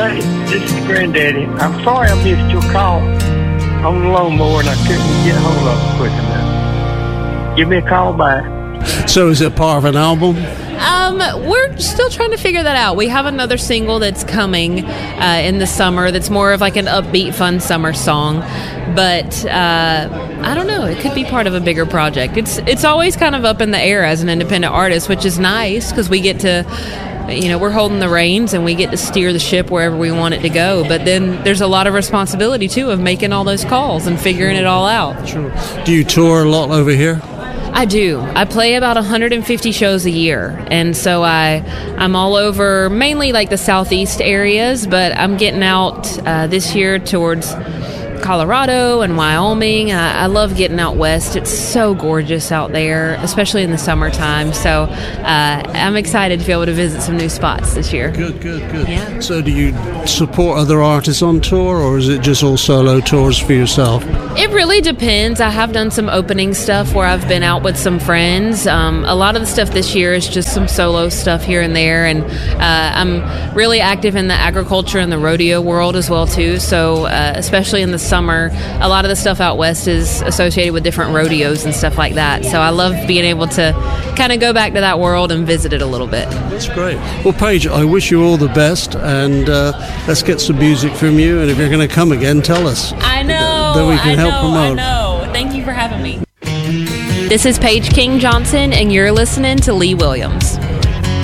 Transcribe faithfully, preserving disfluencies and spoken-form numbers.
Hey, this is Granddaddy. I'm sorry I missed your call on the lawnmower and I couldn't get hold of it quick enough. Give me a call back. So is it part of an album? Um, we're still trying to figure that out. We have another single that's coming uh, in the summer that's more of like an upbeat, fun summer song. But uh, I don't know. It could be part of a bigger project. It's it's always kind of up in the air as an independent artist, which is nice because we get to, you know, we're holding the reins and we get to steer the ship wherever we want it to go. But then there's a lot of responsibility, too, of making all those calls and figuring it all out. Sure. Do you tour a lot over here? I do. I play about one hundred fifty shows a year, and so I, I'm all over, mainly like the southeast areas, but I'm getting out uh, this year towards Colorado and Wyoming. I, I love getting out west. It's so gorgeous out there, especially in the summertime. So uh, I'm excited to be able to visit some new spots this year. Good, good, good. Yeah. So do you support other artists on tour, or is it just all solo tours for yourself? It really depends. I have done some opening stuff where I've been out with some friends. Um, a lot of the stuff this year is just some solo stuff here and there, and uh, I'm really active in the agriculture and the rodeo world as well too. So uh, especially in the summer, a lot of the stuff out west is associated with different rodeos and stuff like that. So I love being able to kind of go back to that world and visit it a little bit. That's great. Well, Paige, I wish you all the best, and uh, let's get some music from you. And if you're going to come again, tell us. I know. Then we can I help know, promote. I know. Thank you for having me. This is Paige King Johnson, and you're listening to Lee Williams.